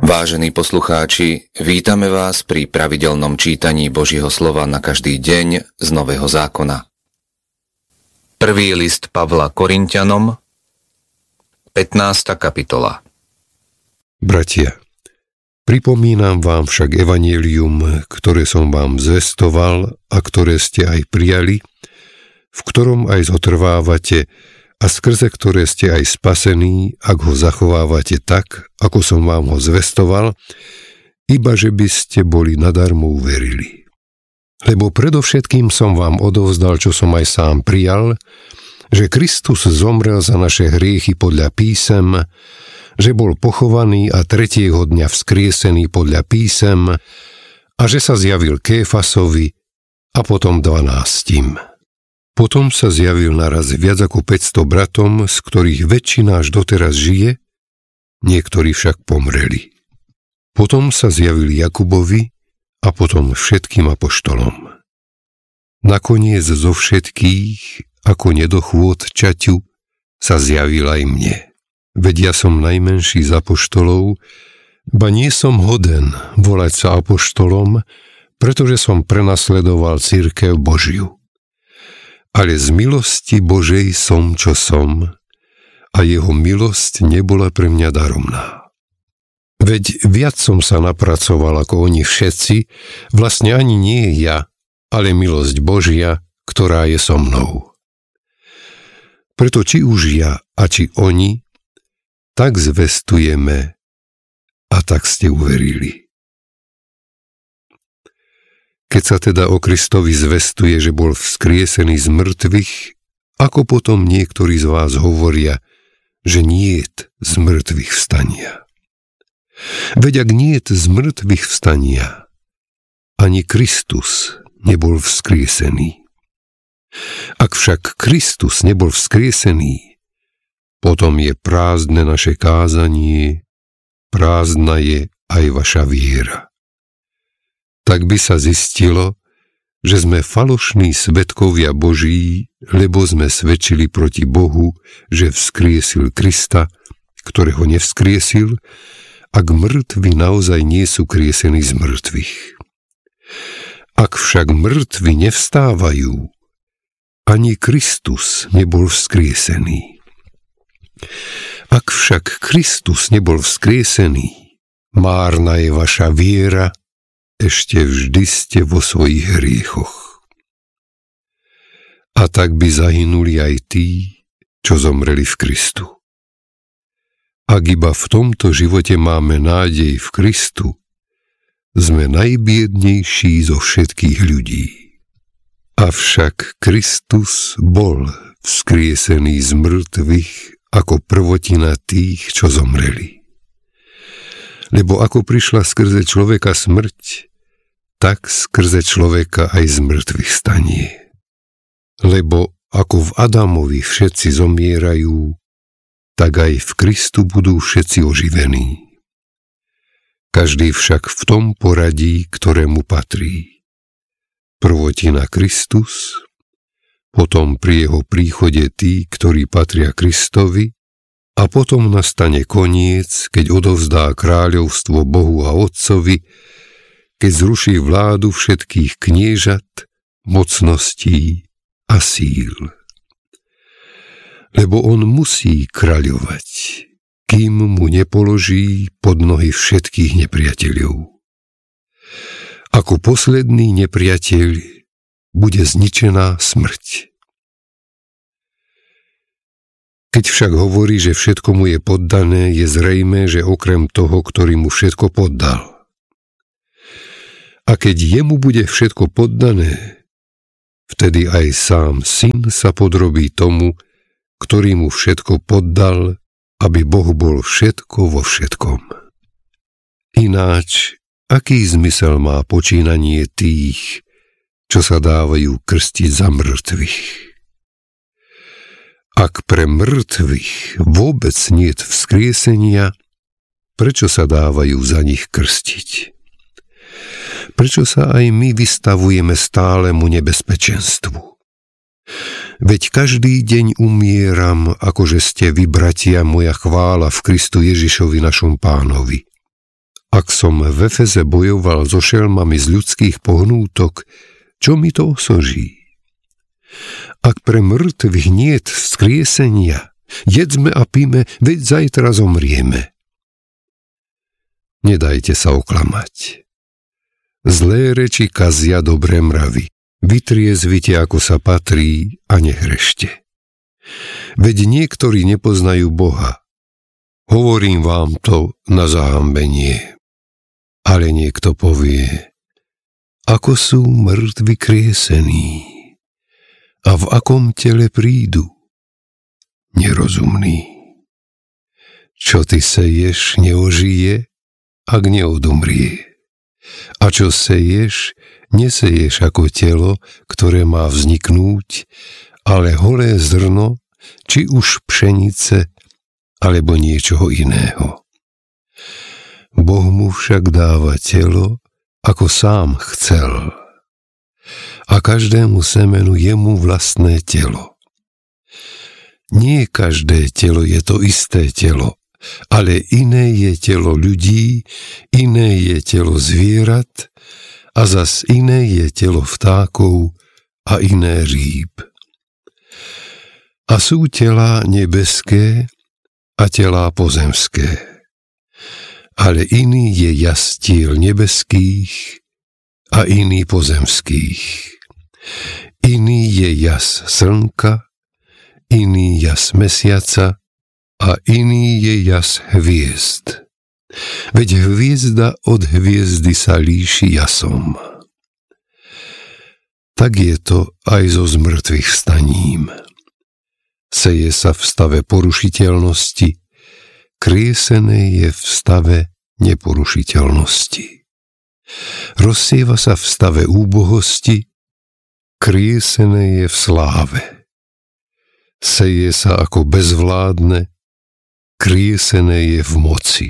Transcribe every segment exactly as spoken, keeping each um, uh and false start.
Vážení poslucháči, vítame vás pri pravidelnom čítaní Božieho slova na každý deň z Nového zákona. Prvý list Pavla Korinťanom, pätnásta kapitola. Bratia, pripomínam vám však evanjelium, ktoré som vám zvestoval a ktoré ste aj prijali, v ktorom aj zotrvávate a skrze ktoré ste aj spasení, ak ho zachovávate tak, ako som vám ho zvestoval, iba že by ste boli nadarmo uverili. Lebo predovšetkým som vám odovzdal, čo som aj sám prijal, že Kristus zomrel za naše hriechy podľa písem, že bol pochovaný a tretieho dňa vzkriesený podľa písem a že sa zjavil Kéfasovi a potom dvanástim. Potom sa zjavil naraz viac ako päťsto bratom, z ktorých väčšina až doteraz žije, niektorí však pomreli. Potom sa zjavil Jakubovi a potom všetkým apoštolom. Nakoniec zo všetkých, ako nedochôd čaťu, sa zjavil aj mne. Veď ja som najmenší z apoštolov, ba nie som hoden volať sa apoštolom, pretože som prenasledoval cirkev Božiu. Ale z milosti Božej som, čo som, a jeho milosť nebola pre mňa daromná. Veď viac som sa napracoval ako oni všetci, vlastne ani nie ja, ale milosť Božia, ktorá je so mnou. Preto či už ja a či oni, tak zvestujeme a tak ste uverili. Keď sa teda o Kristovi zvestuje, že bol vzkriesený z mŕtvych, ako potom niektorí z vás hovoria, že niet z mŕtvych vstania. Veď ak niet z mŕtvych vstania, ani Kristus nebol vzkriesený. Ak však Kristus nebol vzkriesený, potom je prázdne naše kázanie, prázdna je aj vaša viera. Tak by sa zistilo, že sme falošní svedkovia Boží, lebo sme svedčili proti Bohu, že vzkriesil Krista, ktorého nevzkriesil, ak mŕtvi naozaj nie sú kriesení z mŕtvych. Ak však mŕtvi nevstávajú, ani Kristus nebol vzkriesený. Ak však Kristus nebol vzkriesený, márna je vaša viera, ešte vždy ste vo svojich hriechoch. A tak by zahynuli aj tí, čo zomreli v Kristu. Ak iba v tomto živote máme nádej v Kristu, sme najbiednejší zo všetkých ľudí. Avšak Kristus bol vzkriesený z mŕtvych ako prvotina tých, čo zomreli. Lebo ako prišla skrze človeka smrť, tak skrze človeka aj z mŕtvych stanie. Lebo ako v Adamovi všetci zomierajú, tak aj v Kristu budú všetci oživení. Každý však v tom poradí, ktorému patrí. Prvotina Kristus, potom pri jeho príchode tí, ktorí patria Kristovi, a potom nastane koniec, keď odovzdá kráľovstvo Bohu a Otcovi, keď zruší vládu všetkých kniežat, mocností a síl. Lebo on musí kráľovať, kým mu nepoloží pod nohy všetkých nepriateľov. Ako posledný nepriateľ bude zničená smrť. Keď však hovorí, že všetko mu je poddané, je zrejmé, že okrem toho, ktorý mu všetko poddal. A keď jemu bude všetko poddané, vtedy aj sám syn sa podrobí tomu, ktorý mu všetko poddal, aby Boh bol všetko vo všetkom. Ináč, aký zmysel má počínanie tých, čo sa dávajú krstiť za mŕtvych? Ak pre mŕtvych vôbec niet vzkriesenia, prečo sa dávajú za nich krstiť? Prečo sa aj my vystavujeme stálemu nebezpečenstvu? Veď každý deň umieram, akože ste vy, bratia, moja chvála v Kristu Ježišovi našom Pánovi. Ak som v Efeze bojoval so šelmami z ľudských pohnútok, čo mi to osoží? Ak pre mŕtvych niet vzkriesenia, jedzme a píme, veď zajtra zomrieme. Nedajte sa oklamať. Zlé reči kazia dobré mravy. Vytriezvite, ako sa patrí, a nehrešte. Veď niektorí nepoznajú Boha. Hovorím vám to na zahambenie. Ale niekto povie, ako sú mŕtvi kriesení a v akom tele prídu. Nerozumný. Čo ty seješ, neožije, ak neodumrie. A čo seješ, neseješ ako telo, ktoré má vzniknúť, ale holé zrno, či už pšenice, alebo niečoho iného. Boh mu však dáva telo, ako sám chcel. A každému semenu jemu vlastné telo. Nie každé telo je to isté telo, ale iné je telo ľudí, iné je telo zvierat a zas iné je telo vtákov a iné rýb. A sú telá nebeské a telá pozemské. Ale iný je jas tiel nebeských a iný pozemských. Iný je jas slnka, iný jas mesiaca a iný je jas hviezd. Veď hviezda od hviezdy sa líši jasom. Tak je to aj so zmrtvých vstaním. Seje sa v stave porušiteľnosti, kriesené je v stave neporušiteľnosti. Rozsieva sa v stave úbohosti, kriesené je v sláve. Seje sa ako bezvládne, kriesené je v moci.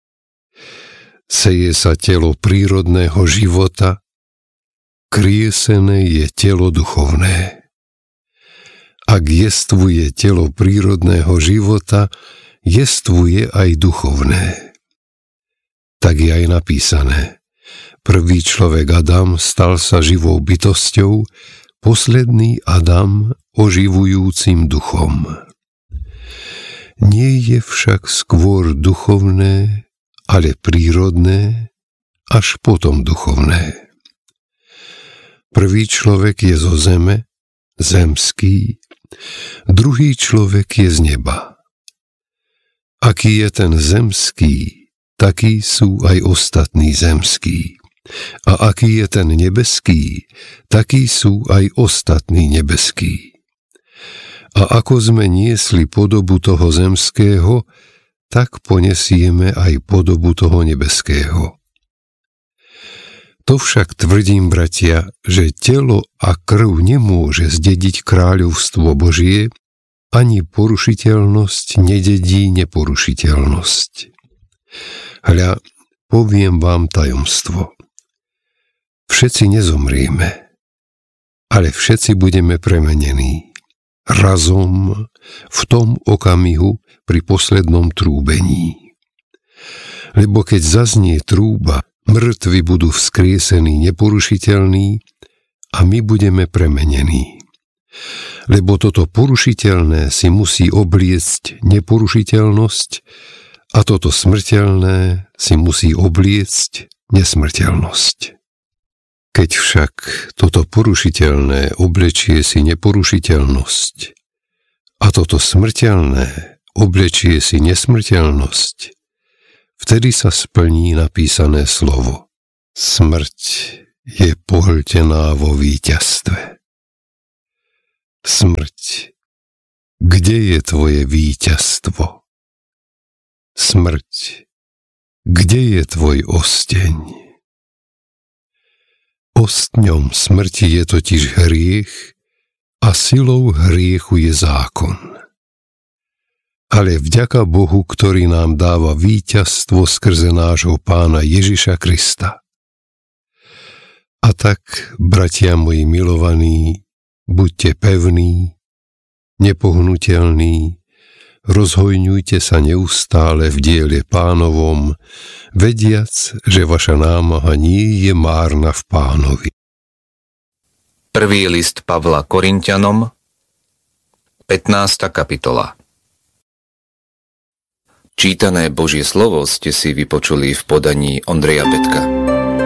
Seje sa telo prírodného života, kriesené je telo duchovné. Ak jestvuje telo prírodného života, jestvuje aj duchovné. Tak je aj napísané. Prvý človek Adam stal sa živou bytosťou, posledný Adam oživujúcim duchom. Nie je však skôr duchovné, ale prírodné, až potom duchovné. Prvý človek je zo zeme, zemský, druhý človek je z neba. Aký je ten zemský, takí sú aj ostatní zemskí. A aký je ten nebeský, takí sú aj ostatní nebeskí. A ako sme niesli podobu toho zemského, tak ponesieme aj podobu toho nebeského. To však tvrdím, bratia, že telo a krv nemôže zdediť kráľovstvo Božie, ani porušiteľnosť nededí neporušiteľnosť. Hľa, poviem vám tajomstvo. Všetci nezomrieme, ale všetci budeme premenení. Razom, v tom okamihu, pri poslednom trúbení. Lebo keď zaznie trúba, mŕtvi budú vzkriesení neporušiteľní a my budeme premenení. Lebo toto porušiteľné si musí obliecť neporušiteľnosť a toto smrteľné si musí obliecť nesmrteľnosť. Keď však toto porušiteľné oblečie si neporušiteľnosť a toto smrteľné oblečie si nesmrteľnosť, vtedy sa splní napísané slovo. Smrť je pohltená vo víťazstve. Smrť, kde je tvoje víťazstvo? Smrť, kde je tvoj osteň? Ostňom smrti je totiž hriech a silou hriechu je zákon. Ale vďaka Bohu, ktorý nám dáva víťazstvo skrze nášho Pána Ježiša Krista. A tak, bratia moji milovaní, buďte pevní, nepohnutelní, rozhojňujte sa neustále v diele Pánovom, vediac, že vaša námaha nie je márna v Pánovi. Prvý list Pavla Korinťanom, pätnásta kapitola. Čítané Božie slovo ste si vypočuli v podaní Ondreja Betka.